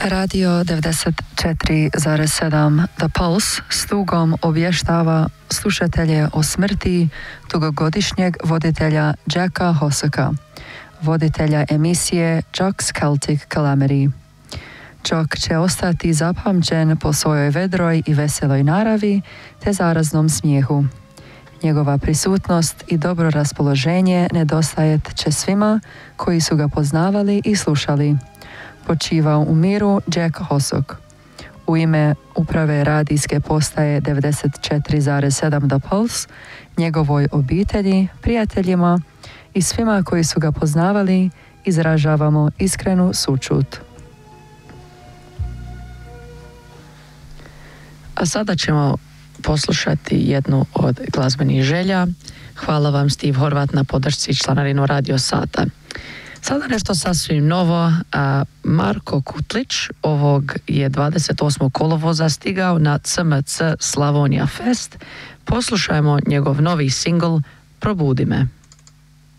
Radio 94,7 The Pulse s tugom obještava slušatelje o smrti dugogodišnjeg voditelja Jacka Hossocka, voditelja emisije Jock's Celtic Calamity. Jock će ostati zapamćen po svojoj vedroj i veseloj naravi te zaraznom smijehu. Njegova prisutnost i dobro raspoloženje nedostajat će svima koji su ga poznavali i slušali. Počivao u miru Jack Hossock. U ime uprave radijske postaje 94,7 The Pulse, njegovoj obitelji, prijateljima i svima koji su ga poznavali izražavamo iskrenu sućut. A sada ćemo poslušati jednu od glazbenih želja. Hvala vam Steve Horvat na podršci članarinu Radio Sata. Sada nešto sasvim novo. Marko Kutlić ovog je 28. kolovoza stigao na CMC Slavonija Fest. Poslušajmo njegov novi singl Probudi me.